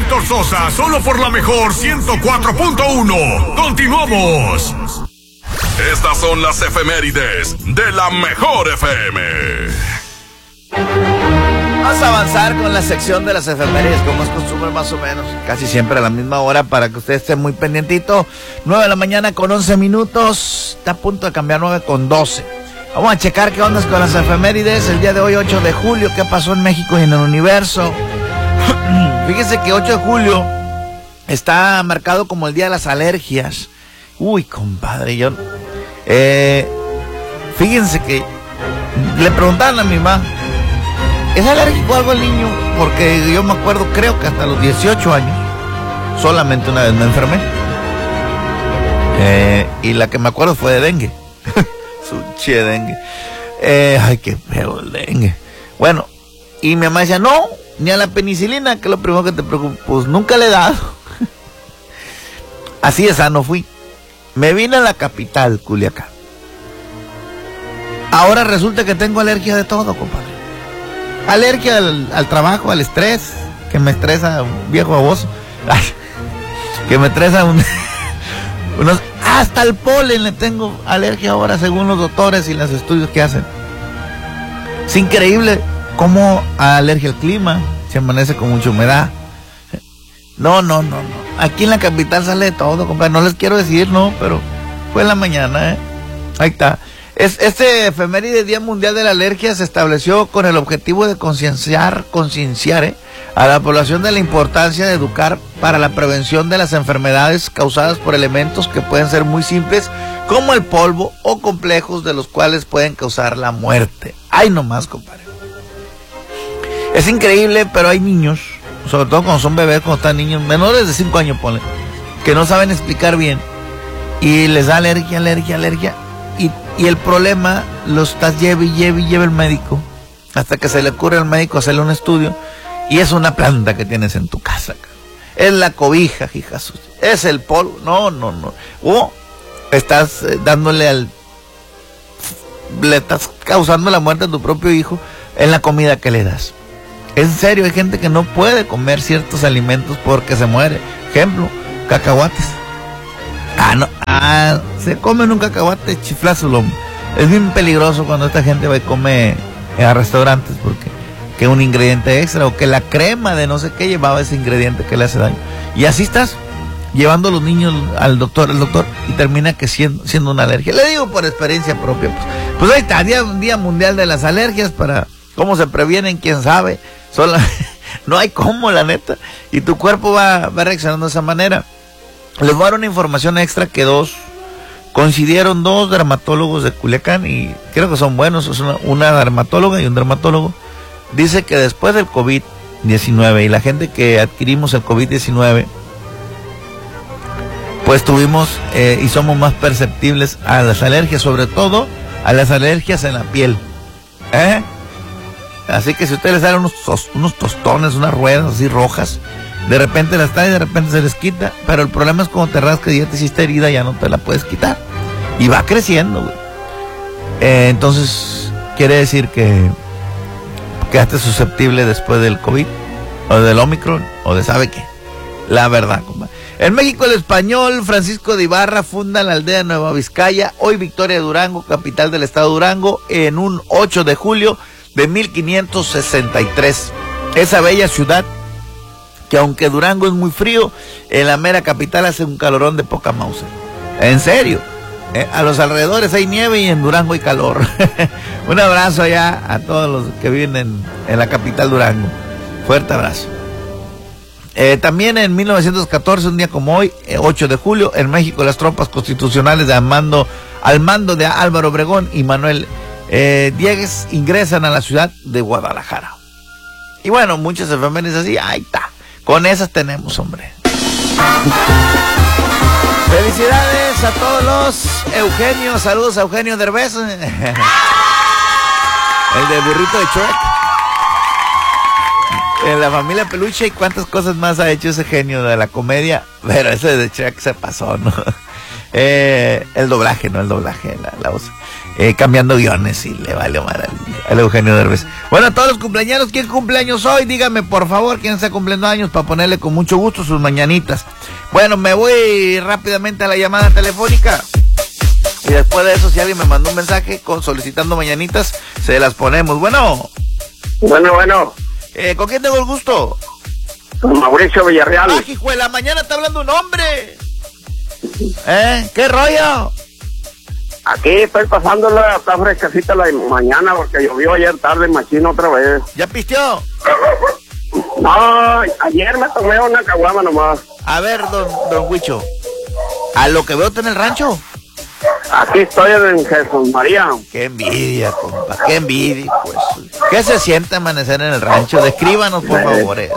Héctor Sosa, solo por la mejor 104.1. Continuamos. Estas son las efemérides de la mejor FM. Vamos a avanzar con la sección de las efemérides, como es costumbre más o menos, casi siempre a la misma hora para que usted esté muy pendientito. 9 de la mañana con 11 minutos, está a punto de cambiar 9 con 12. Vamos a checar qué ondas con las efemérides. El día de hoy, 8 de julio, qué pasó en México y en el universo. Fíjese que 8 de julio está marcado como el día de las alergias. Uy, compadre, fíjense que le preguntaban a mi mamá, ¿es alérgico a algo el niño? Porque yo me acuerdo, creo que hasta los 18 años, solamente una vez me enfermé. Y la que me acuerdo fue de dengue. Su che dengue. Ay, qué feo el dengue. Bueno, y mi mamá decía, no, ni a la penicilina, que es lo primero que te preocupa. Pues nunca le he dado. Así de sano fui. Me vine a la capital, Culiacán. Ahora resulta que tengo alergia de todo, compadre. Alergia al trabajo, al estrés, que me estresa un viejo baboso. Que me estresa hasta el polen le tengo alergia ahora, según los doctores y los estudios que hacen. Es increíble cómo alergia al clima, se amanece con mucha humedad. No. Aquí en la capital sale de todo, compadre. No les quiero decir, no, pero fue en la mañana, Ahí está. Este efeméride Día Mundial de la Alergia se estableció con el objetivo de concienciar a la población de la importancia de educar para la prevención de las enfermedades causadas por elementos que pueden ser muy simples, como el polvo, o complejos de los cuales pueden causar la muerte. Ay, nomás, compadre. Es increíble, pero hay niños, sobre todo cuando son bebés, cuando están niños, menores de 5 años, ponle, que no saben explicar bien y les da alergia. Y el problema lo estás lleve el médico hasta que se le ocurre al médico hacerle un estudio y es una planta que tienes en tu casa. Es la cobija, hijas. Es el polvo. No. O estás le estás causando la muerte a tu propio hijo en la comida que le das. En serio, hay gente que no puede comer ciertos alimentos porque se muere. Ejemplo, cacahuates. Se comen un cacahuate, chiflázalo. Es bien peligroso cuando esta gente va y come a restaurantes porque que un ingrediente extra o que la crema de no sé qué llevaba ese ingrediente que le hace daño. Y así estás llevando a los niños al doctor y termina que siendo una alergia. Le digo por experiencia propia. Pues ahí está, Día Mundial de las Alergias. Para cómo se previenen, quién sabe. No hay cómo, la neta. Y tu cuerpo va reaccionando de esa manera. Les voy a dar una información extra que coincidieron dos dermatólogos de Culiacán y creo que son buenos. Es una dermatóloga y un dermatólogo. Dice que después del COVID-19 y la gente que adquirimos el COVID-19, pues tuvimos y somos más perceptibles a las alergias, sobre todo a las alergias en la piel. Así que si ustedes les dan unos tostones, unas ruedas así rojas, de repente las trae y de repente se les quita, pero el problema es cuando te rascas y ya te hiciste herida, ya no te la puedes quitar. Y va creciendo, güey. Entonces, quiere decir que quedaste susceptible después del COVID, o del Omicron, o de sabe qué. La verdad, compadre. En México, el español Francisco de Ibarra funda la aldea de Nueva Vizcaya, hoy Victoria de Durango, capital del estado de Durango, en un 8 de julio de 1563. Esa bella ciudad, que aunque Durango es muy frío, en la mera capital hace un calorón de poca Mauser. En serio, a los alrededores hay nieve y en Durango hay calor. Un abrazo allá a todos los que viven en la capital Durango. Fuerte abrazo. También en 1914, un día como hoy, 8 de julio, en México las tropas constitucionales al mando de Álvaro Obregón y Manuel Diegues ingresan a la ciudad de Guadalajara. Y bueno, muchas efemérides así, ahí está. Con esas tenemos, hombre. Felicidades a todos los Eugenios. Saludos a Eugenio Derbez. El de Burrito de Shrek. En la familia Peluche y cuántas cosas más ha hecho ese genio de la comedia. Pero ese de Shrek se pasó, ¿no? El doblaje, no el doblaje, la voz. Cambiando guiones y le vale mal al Eugenio Derbez. Bueno, a todos los cumpleaños, ¿quién cumpleaños hoy? Dígame, por favor, quién está cumpliendo años para ponerle con mucho gusto sus mañanitas. Bueno, me voy rápidamente a la llamada telefónica. Y después de eso, si alguien me mandó un mensaje solicitando mañanitas, se las ponemos. Bueno. Bueno. ¿Con quién tengo el gusto? Con Mauricio Villarreal. ¡Ah, hijuela! Mañana está hablando un hombre. ¿Qué rollo? Aquí estoy pasándola, está fresquecita la mañana porque llovió ayer tarde, machino otra vez. ¿Ya pisteó? No, ayer me tomé una caguama nomás. A ver, don Huicho, ¿a lo que veo está en el rancho? Aquí estoy en Jesús María. Qué envidia, compa, qué envidia, pues. ¿Qué se siente amanecer en el rancho? Descríbanos, por favor, eso.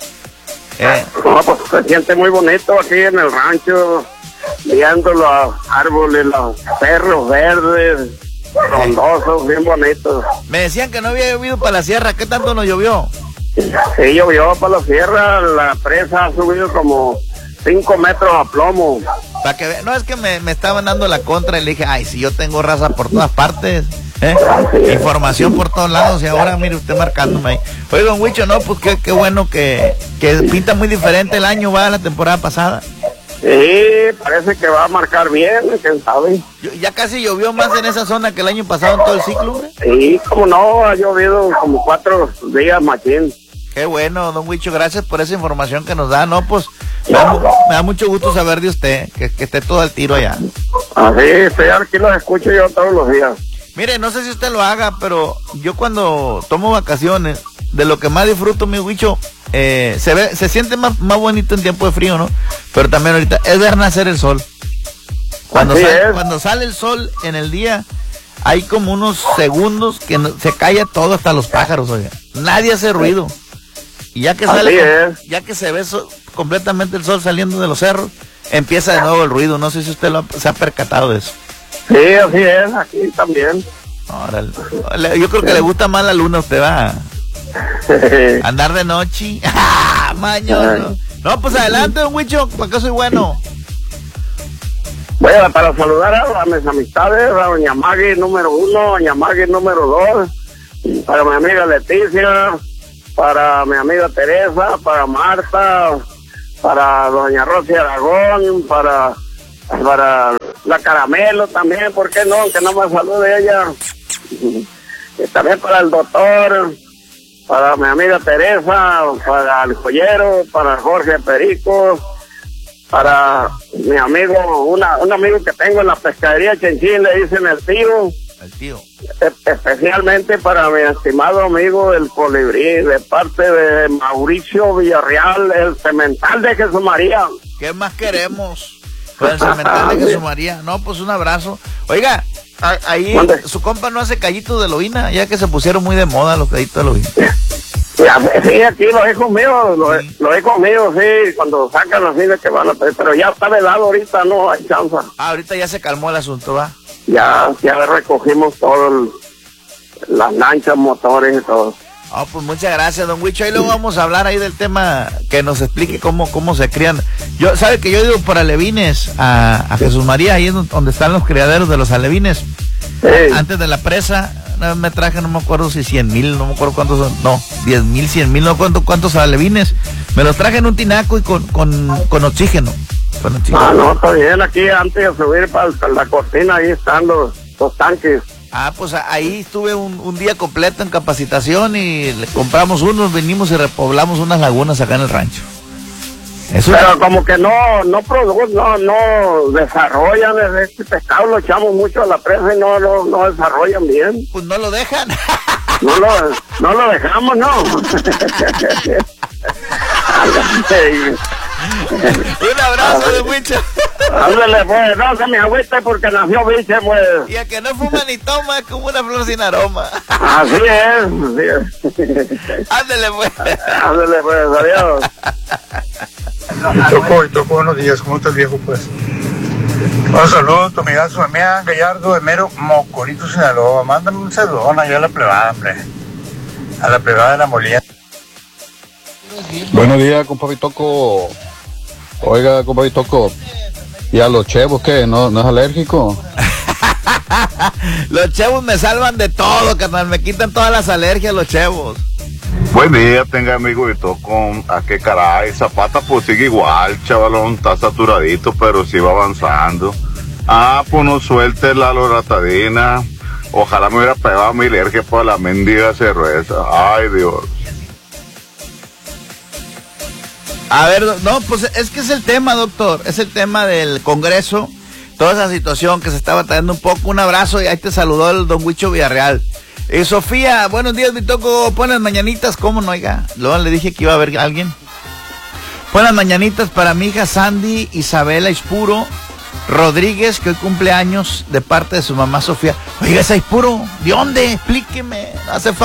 No, pues se siente muy bonito aquí en el rancho, viendo los árboles, los cerros verdes, frondosos, bien bonitos. Me decían que no había llovido para la sierra, ¿qué tanto nos llovió? Sí, llovió para la sierra, la presa ha subido como 5 metros a plomo. Para que no, es que me estaban dando la contra y le dije, ay, si yo tengo raza por todas partes, información por todos lados, y ahora mire usted marcándome ahí. Oye, don Huicho, no, pues qué bueno que pinta muy diferente el año, va, la temporada pasada. Sí, parece que va a marcar bien, quién sabe. Ya casi llovió más en esa zona que el año pasado en todo el ciclo, hombre. Sí, como no, ha llovido como 4 días, machín. Qué bueno, don Huicho, gracias por esa información que nos da, ¿no? Pues me da mucho gusto saber de usted, que esté todo al tiro allá. Así, estoy aquí, los escucho yo todos los días. Mire, no sé si usted lo haga, pero yo cuando tomo vacaciones, de lo que más disfruto, mi Huicho, se siente más bonito en tiempo de frío, ¿no? Pero también ahorita es ver nacer el sol. Cuando sale el sol en el día, hay como unos segundos que se calla todo, hasta los pájaros, oiga. Nadie hace ruido. Y ya que se ve completamente el sol saliendo de los cerros, empieza de nuevo el ruido. No sé si usted se ha percatado de eso. Sí, así es, aquí también. Órale. Yo creo que le gusta más la luna a usted, va. Andar de noche. Mañana. No, pues adelante, don Huicho, ¿para qué soy bueno? Bueno, para saludar a mis amistades, a doña Maggie número 1, doña Maggie número 2, para mi amiga Leticia, para mi amiga Teresa, para Marta, para doña Rosy Aragón, para la Caramelo también, ¿por qué no? Que no me salude ella. Y también para el doctor, para mi amiga Teresa, para el joyero, para Jorge Perico, para mi amigo, un amigo que tengo en la pescadería Chenchín, le dicen el tío. El tío. Especialmente para mi estimado amigo el Colibrí, de parte de Mauricio Villarreal, el cemental de Jesús María. ¿Qué más queremos? Pues el cemental de Jesús María. No, pues un abrazo. Oiga, ahí su compa no hace callitos de loína, ya que se pusieron muy de moda los callitos de loína. Sí, aquí los hijos míos, los hijos míos, sí, cuando sacan así de que van a pedir, pero ya está vedado ahorita, no hay chance. Ahorita ya se calmó el asunto, ¿va? Ya recogimos todo, las lanchas, motores y todo. Pues muchas gracias, don Huicho. Ahí luego vamos a hablar ahí del tema, que nos explique cómo se crían. ¿Sabe que yo he ido por alevines a Jesús María? Ahí es donde están los criaderos de los alevines. Sí. Antes de la presa, una vez me traje, no me acuerdo si 100,000, no me acuerdo cuántos son, no, 10,000, 100,000, no me acuerdo cuántos alevines. Me los traje en un tinaco y con oxígeno. No, está bien, aquí antes de subir para la cortina, ahí están los tanques. Pues ahí estuve un día completo en capacitación y le compramos unos, venimos y repoblamos unas lagunas acá en el rancho. Pero como que no desarrollan este pescado, lo echamos mucho a la presa y no desarrollan bien. Pues no lo dejan. No lo dejamos, no. Un abrazo de Huicho. Ándale, pues, no se me agüite porque nació biche, pues. Y el que no fuma ni toma es como una flor sin aroma. Así es. Ándale, pues. Ándale, pues, adiós. Toco, buenos días, ¿cómo estás, viejo, pues? Un saludo a tu amigazo Damián Gallardo de Mero Mocorito, Sinaloa. Mándame un saludón allá a la plebada, hombre. A la plebada de la Molina. Buenos días, compa Bitoco. Oiga, compa Bitoco, ¿Y a los chevos qué? ¿No es alérgico? Los chevos me salvan de todo, carnal. Me quitan todas las alergias los chevos. Buen día, tenga amigo y todo con a qué caray. Zapata pues sigue igual, chavalón, está saturadito, pero sí va avanzando. Pues no suelte la loratadina. Ojalá me hubiera pegado mi alergia por la mendiga cerveza. Ay, Dios. A ver, no, pues es que es el tema, doctor. Es el tema del Congreso. Toda esa situación que se estaba trayendo un poco. Un abrazo y ahí te saludó el don Huicho Villarreal. Sofía, buenos días, mi toco. Pon las mañanitas, ¿cómo no, oiga? Luego le dije que iba a haber alguien. Pon las mañanitas para mi hija Sandy Isabela Ispuro Rodríguez, que hoy cumple años de parte de su mamá Sofía. Oiga, esa Ispuro, ¿de dónde? Explíqueme, hace falta.